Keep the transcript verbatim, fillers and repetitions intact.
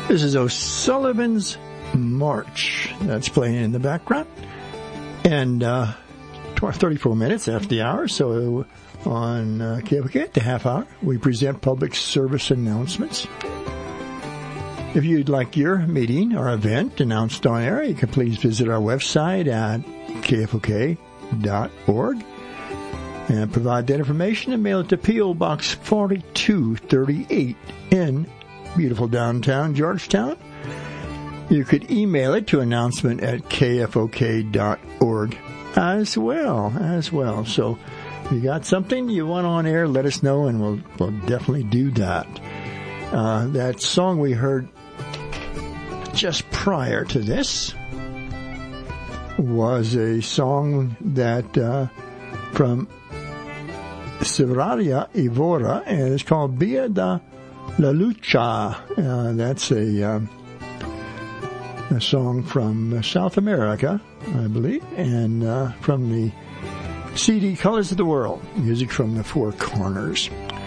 This is O'Sullivan's March. That's playing in the background. And uh, thirty-four minutes after the hour, so on uh, K F O K at the half hour, we present public service announcements. If you'd like your meeting or event announced on air, you can please visit our website at K F O K dot org and provide that information and mail it to P O. Box forty-two thirty-eight in beautiful downtown Georgetown. You could email it to announcement at K F O K dot org as well, as well. So if you got something you want on air, let us know, and we'll, we'll definitely do that. Uh, that song we heard just prior to this was a song that uh, from Sivraria Ivora, and it's called Via da La Lucha. Uh, that's a, um, a song from South America, I believe, and uh, from the C D Colors of the World, music from the Four Corners.